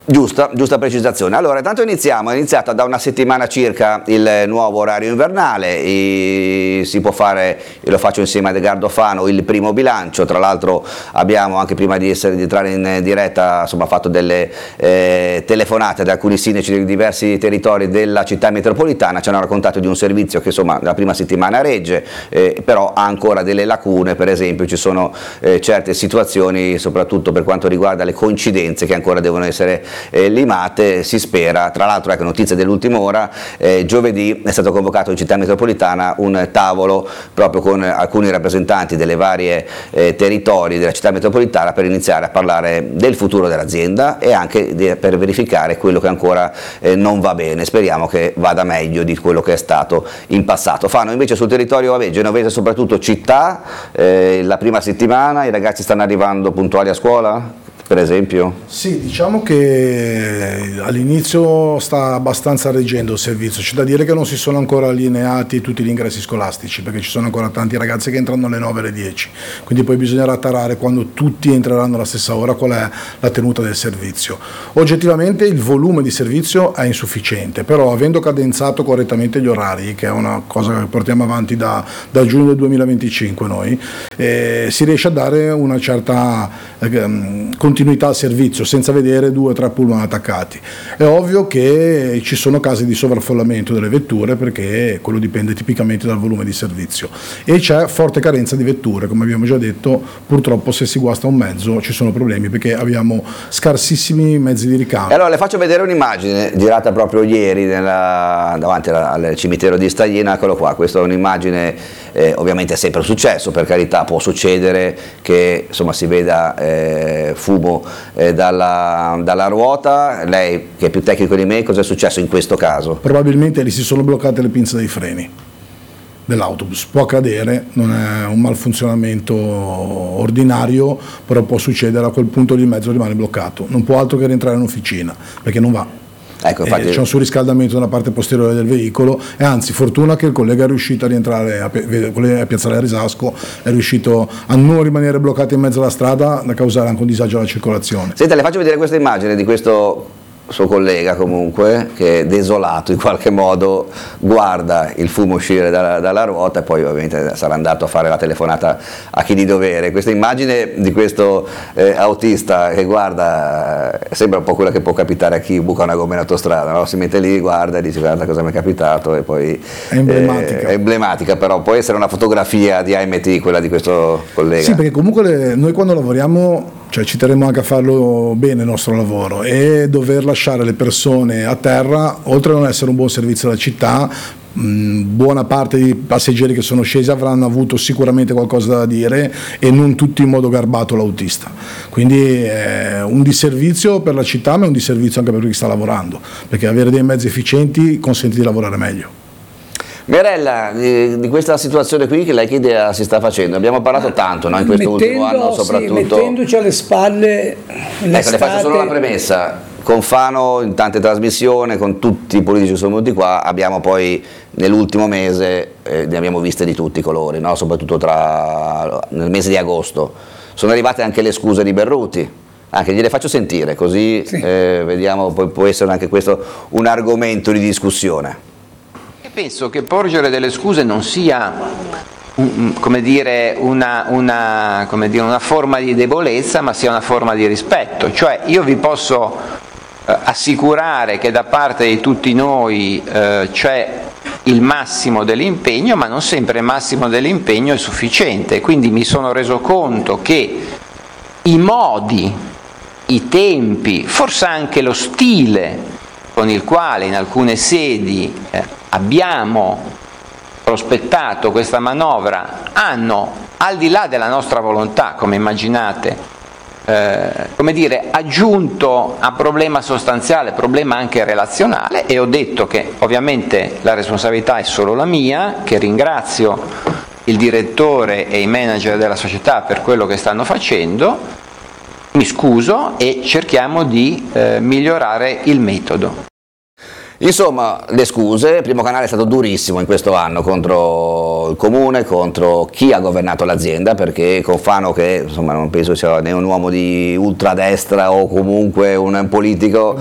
Giusta precisazione. Allora, intanto è iniziato da una settimana circa il nuovo orario invernale, si può fare, io lo faccio insieme a Edgardo Fano, il primo bilancio. Tra l'altro abbiamo, anche prima di entrare in diretta, insomma, fatto delle telefonate ad alcuni sindaci di diversi territori della città metropolitana, ci hanno raccontato di un servizio che insomma la prima settimana regge, però ha ancora delle lacune. Per esempio ci sono certe situazioni, soprattutto per quanto riguarda le coincidenze, che ancora devono essere limate. Si spera, tra l'altro, ecco, notizie dell'ultima ora, giovedì è stato convocato in città metropolitana un tavolo proprio con alcuni rappresentanti delle varie territori della città metropolitana per iniziare a parlare del futuro dell'azienda e anche per verificare quello che ancora non va bene. Speriamo che vada meglio di quello che è stato in passato. Fano invece sul territorio genovese, soprattutto città, la prima settimana i ragazzi stanno arrivando puntuali a scuola? Per esempio? Sì, diciamo che all'inizio sta abbastanza reggendo il servizio, c'è da dire che non si sono ancora allineati tutti gli ingressi scolastici, perché ci sono ancora tanti ragazzi che entrano alle 9 e alle 10, quindi poi bisognerà tarare quando tutti entreranno alla stessa ora qual è la tenuta del servizio. Oggettivamente il volume di servizio è insufficiente, però avendo cadenzato correttamente gli orari, che è una cosa che portiamo avanti da giugno del 2025 noi, si riesce a dare una certa continuità al servizio senza vedere 2 o 3 pullman attaccati. È ovvio che ci sono casi di sovraffollamento delle vetture, perché quello dipende tipicamente dal volume di servizio, e c'è forte carenza di vetture, come abbiamo già detto. Purtroppo se si guasta un mezzo ci sono problemi, perché abbiamo scarsissimi mezzi di ricambio. Allora le faccio vedere un'immagine girata proprio ieri davanti al cimitero di Stagliena. Eccolo qua, questa è un'immagine, ovviamente è sempre successo, per carità, può succedere che insomma si veda fumo dalla ruota. Lei che è più tecnico di me, cosa è successo in questo caso? Probabilmente lì si sono bloccate le pinze dei freni dell'autobus, può accadere, non è un malfunzionamento ordinario, però può succedere. A quel punto lì il mezzo rimane bloccato, non può altro che rientrare in officina perché non va. Ecco, infatti, c'è un surriscaldamento nella parte posteriore del veicolo, e anzi fortuna che il collega è riuscito a rientrare a Piazzale Risasco, è riuscito a non rimanere bloccato in mezzo alla strada, da causare anche un disagio alla circolazione. Senta, le faccio vedere questa immagine di questo suo collega, comunque, che desolato in qualche modo guarda il fumo uscire dalla ruota, e poi ovviamente sarà andato a fare la telefonata a chi di dovere. Questa immagine di questo autista che guarda sembra un po' quella che può capitare a chi buca una gomma in autostrada, no? Si mette lì, guarda e dice: guarda cosa mi è capitato, e poi è emblematica. Però può essere una fotografia di AMT quella di questo collega. Sì, perché comunque noi quando lavoriamo, cioè, ci terremo anche a farlo bene il nostro lavoro, e dover lasciare le persone a terra, oltre a non essere un buon servizio alla città, buona parte dei passeggeri che sono scesi avranno avuto sicuramente qualcosa da dire, e non tutti in modo garbato l'autista. Quindi è un disservizio per la città, ma è un disservizio anche per chi sta lavorando, perché avere dei mezzi efficienti consente di lavorare meglio. Mirella, di questa situazione qui, che lei che idea si sta facendo? Abbiamo parlato tanto, no, in questo ultimo anno soprattutto. Sì, mettendoci alle spalle l'estate. Ecco, le faccio solo una premessa. Con Fano, in tante trasmissioni, con tutti i politici che sono venuti qua, abbiamo poi nell'ultimo mese, ne abbiamo viste di tutti i colori, no? Soprattutto nel mese di agosto. Sono arrivate anche le scuse di Berruti. Anche gliele faccio sentire, così sì. Vediamo, poi può essere anche questo un argomento di discussione. Penso che porgere delle scuse non sia come dire, una forma di debolezza, ma sia una forma di rispetto. Cioè, io vi posso assicurare che da parte di tutti noi c'è il massimo dell'impegno, ma non sempre il massimo dell'impegno è sufficiente. Quindi mi sono reso conto che i modi, i tempi, forse anche lo stile con il quale in alcune sedi abbiamo prospettato questa manovra hanno, al di là della nostra volontà, come immaginate, come dire, aggiunto a problema sostanziale, problema anche relazionale, e ho detto che ovviamente la responsabilità è solo la mia, che ringrazio il direttore e i manager della società per quello che stanno facendo, mi scuso e cerchiamo di migliorare il metodo. Insomma, le scuse, il primo canale è stato durissimo in questo anno contro il comune, contro chi ha governato l'azienda, perché Confano, che insomma non penso sia né un uomo di ultradestra o comunque un politico,